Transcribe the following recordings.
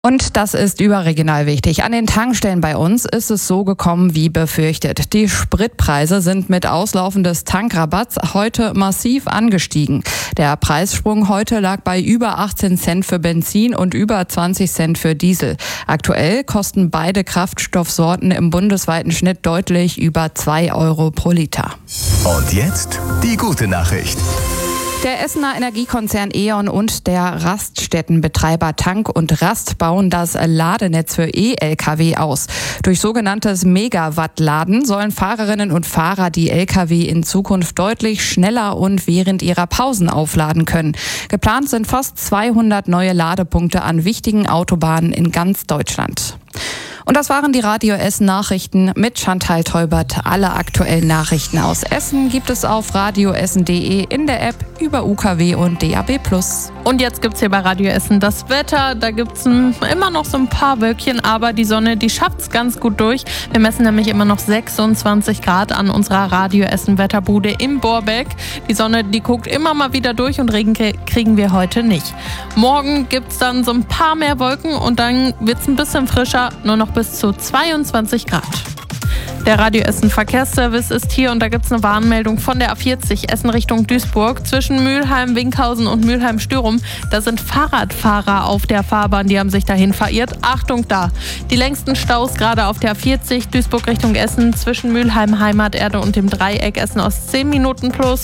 Und das ist überregional wichtig. An den Tankstellen bei uns ist es so gekommen wie befürchtet. Die Spritpreise sind mit Auslaufen des Tankrabatts heute massiv angestiegen. Der Preissprung heute lag bei über 18 Cent für Benzin und über 20 Cent für Diesel. Aktuell kosten beide Kraftstoffsorten im bundesweiten Schnitt deutlich über 2 Euro pro Liter. Und jetzt die gute Nachricht. Der Essener Energiekonzern E.ON und der Raststättenbetreiber Tank und Rast bauen das Ladenetz für E-Lkw aus. Durch sogenanntes Megawatt-Laden sollen Fahrerinnen und Fahrer die Lkw in Zukunft deutlich schneller und während ihrer Pausen aufladen können. Geplant sind fast 200 neue Ladepunkte an wichtigen Autobahnen in ganz Deutschland. Und das waren die Radio Essen Nachrichten mit Chantal Teubert. Alle aktuellen Nachrichten aus Essen gibt es auf radioessen.de, in der App, über UKW und DAB+. Und jetzt gibt's hier bei Radio Essen das Wetter. Da gibt's immer noch so ein paar Wölkchen, aber die Sonne, die schafft's ganz gut durch. Wir messen nämlich immer noch 26 Grad an unserer Radio Essen Wetterbude im Borbeck. Die Sonne, die guckt immer mal wieder durch und Regen kriegen wir heute nicht. Morgen gibt's dann so ein paar mehr Wolken und dann wird's ein bisschen frischer, nur noch bis zu 22 Grad. Der Radio Essen Verkehrsservice ist hier und da gibt es eine Warnmeldung von der A40 Essen Richtung Duisburg. Zwischen Mülheim, Winkhausen und Mülheim-Stürum, da sind Fahrradfahrer auf der Fahrbahn, die haben sich dahin verirrt. Achtung da! Die längsten Staus gerade auf der A40 Duisburg Richtung Essen zwischen Mülheim, Heimaterde und dem Dreieck Essen-Ost 10 Minuten plus.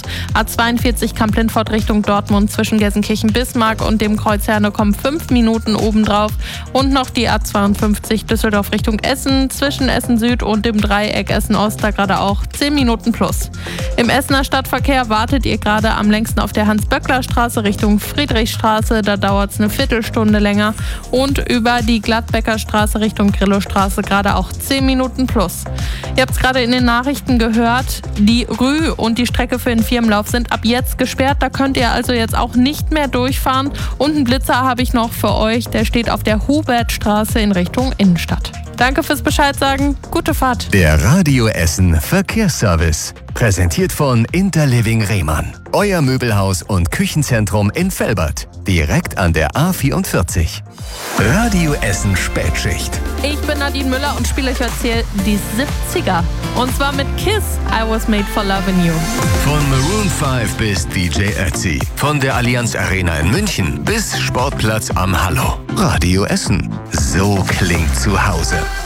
A42 Kamp-Lindfort Richtung Dortmund zwischen Gelsenkirchen-Bismarck und dem Kreuz Herne kommen 5 Minuten obendrauf. Und noch die A52 Düsseldorf Richtung Essen zwischen Essen Süd und dem Dreieck Essen-Ost, da gerade auch 10 Minuten plus. Im Essener Stadtverkehr wartet ihr gerade am längsten auf der Hans-Böckler-Straße Richtung Friedrichstraße. Da dauert es eine Viertelstunde länger. Und über die Gladbecker Straße Richtung Grillowstraße gerade auch 10 Minuten plus. Ihr habt es gerade in den Nachrichten gehört, die Rü und die Strecke für den Firmenlauf sind ab jetzt gesperrt. Da könnt ihr also jetzt auch nicht mehr durchfahren. Und einen Blitzer habe ich noch für euch. Der steht auf der Hubertstraße in Richtung Innenstadt. Danke fürs Bescheid sagen. Gute Fahrt. Der Radio Essen Verkehrsservice. Präsentiert von Interliving Rehmann. Euer Möbelhaus und Küchenzentrum in Velbert. Direkt an der A44. Radio Essen Spätschicht. Ich bin Nadine Müller und spiele euch jetzt hier die 70er. Und zwar mit Kiss, I Was Made for Loving You. Von Maroon 5 bis DJ Ötzi. Von der Allianz Arena in München bis Sportplatz am Hallo. Radio Essen. So klingt zu Hause.